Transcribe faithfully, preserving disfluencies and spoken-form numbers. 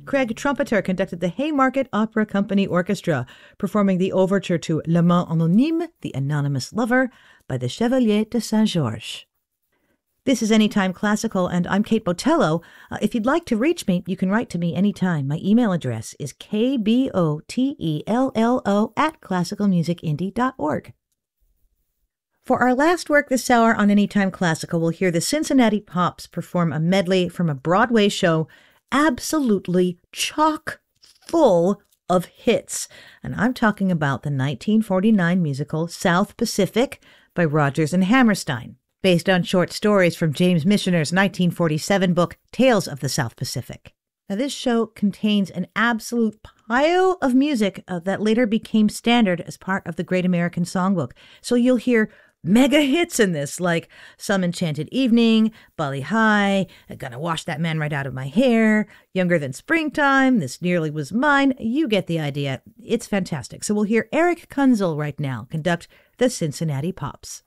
Craig Trumpeter conducted the Haymarket Opera Company Orchestra, performing the overture to L'Amant Anonyme, The Anonymous Lover, by the Chevalier de Saint-Georges. This is Anytime Classical, and I'm Kate Botello. Uh, if you'd like to reach me, you can write to me anytime. My email address is k b o t e l l o at classical music indie dot org. For our last work this hour on Anytime Classical, we'll hear the Cincinnati Pops perform a medley from a Broadway show absolutely chock full of hits. And I'm talking about the nineteen forty-nine musical South Pacific by Rodgers and Hammerstein, based on short stories from James Michener's nineteen forty-seven book, Tales of the South Pacific. Now, this show contains an absolute pile of music uh, that later became standard as part of the Great American Songbook. So you'll hear mega hits in this, like Some Enchanted Evening, Bali High, I'm Gonna Wash That Man Right Out of My Hair, Younger Than Springtime, This Nearly Was Mine. You get the idea. It's fantastic. So we'll hear Eric Kunzel right now conduct the Cincinnati Pops.